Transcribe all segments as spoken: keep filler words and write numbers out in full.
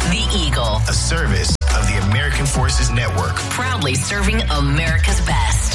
The Eagle, a service of the American Forces Network. Proudly serving America's best.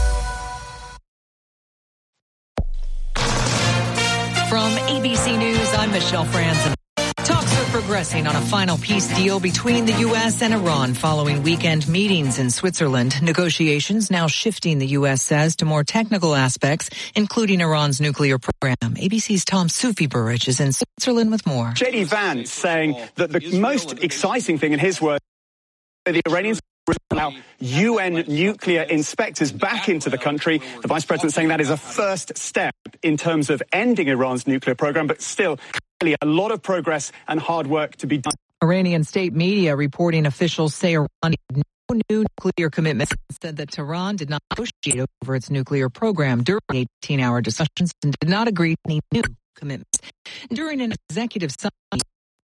From A B C News, I'm Michelle Franzen. Talks are progressing on a final peace deal between the U S and Iran following weekend meetings in Switzerland. Negotiations now shifting, the U S says, to more technical aspects, including Iran's nuclear program. A B C's Tom Sufi-Burrich is in Switzerland with more. J D Vance saying that the most exciting thing in his words, the Iranians allow U N nuclear inspectors back into the country. The vice president saying that is a first step in terms of ending Iran's nuclear program, but still clearly a lot of progress and hard work to be done. Iranian state media reporting officials say Iran had no new nuclear commitments, said that Tehran did not negotiate over its nuclear program during eighteen-hour discussions and did not agree to any new commitments. During an executive summit,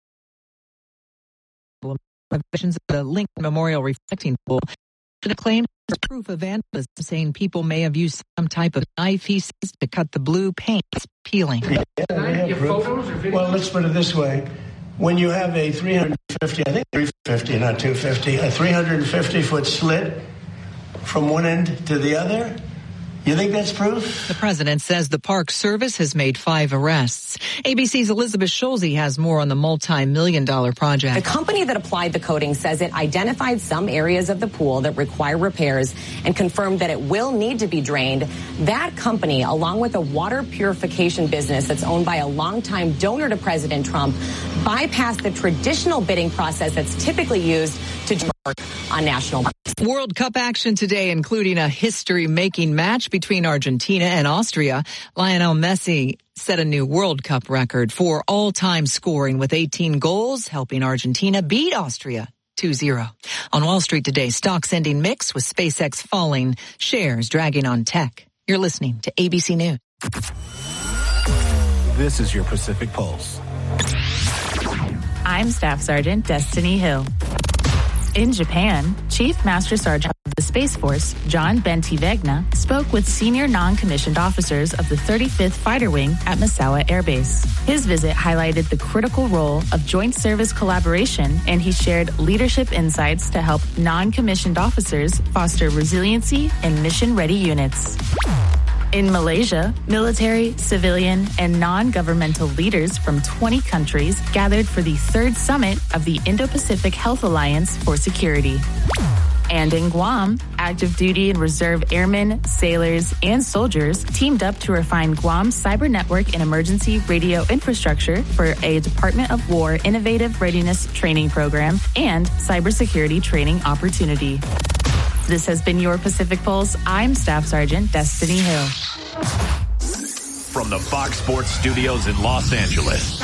of the Lincoln Memorial Reflecting Pool, the claim is proof of vandalism, saying people may have used some type of knife, he says, to cut the blue paint peeling. Yeah, we have photos or videos? Well, let's put it this way. When you have a three hundred fifty, I think three fifty, not two fifty, a three hundred fifty foot slit from one end to the other, you think that's proof? The president says the Park Service has made five arrests. A B C's Elizabeth Schulze has more on the multi-million dollar project. The company that applied the coating says it identified some areas of the pool that require repairs and confirmed that it will need to be drained. That company, along with a water purification business that's owned by a longtime donor to President Trump, bypassed the traditional bidding process that's typically used to work on national parks. World Cup action today, including a history-making match between Argentina and Austria. Lionel Messi set a new World Cup record for all-time scoring with eighteen goals, helping Argentina beat Austria two zero. On Wall Street today, stocks ending mixed with SpaceX falling, shares dragging on tech. You're listening to A B C News. This is your Pacific Pulse. I'm Staff Sergeant Destiny Hill. In Japan, Chief Master Sergeant of the Space Force, John Bentivegna, spoke with senior non-commissioned officers of the thirty-fifth Fighter Wing at Misawa Air Base. His visit highlighted the critical role of joint service collaboration, and he shared leadership insights to help non-commissioned officers foster resiliency in mission-ready units. In Malaysia, military, civilian, and non-governmental leaders from twenty countries gathered for the third summit of the Indo-Pacific Health Alliance for Security. And in Guam, active duty and reserve airmen, sailors, and soldiers teamed up to refine Guam's cyber network and emergency radio infrastructure for a Department of War innovative readiness training program and cybersecurity training opportunity. This has been your Pacific Pulse. I'm Staff Sergeant Destiny Hill. From the Fox Sports Studios in Los Angeles,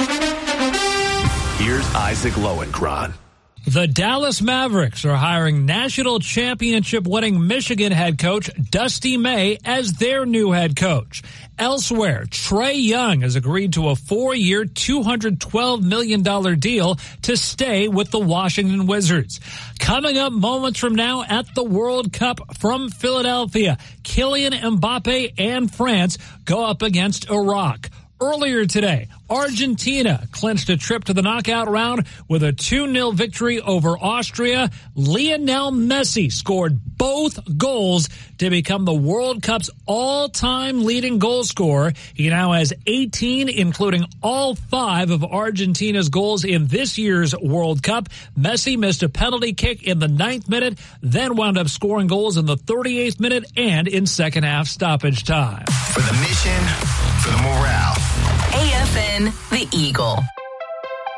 here's Isaac Lowenkron. The Dallas Mavericks are hiring national championship winning Michigan head coach Dusty May as their new head coach. Elsewhere, Trae Young has agreed to a four-year, two hundred twelve million dollars deal to stay with the Washington Wizards. Coming up moments from now at the World Cup from Philadelphia, Kylian Mbappe and France go up against Iraq. Earlier today, Argentina clinched a trip to the knockout round with a two nil victory over Austria. Lionel Messi scored both goals to become the World Cup's all-time leading goal scorer. He now has eighteen, including all five of Argentina's goals in this year's World Cup. Messi missed a penalty kick in the ninth minute, then wound up scoring goals in the thirty-eighth minute and in second half stoppage time. For the mission, for the morale. A F N, The Eagle.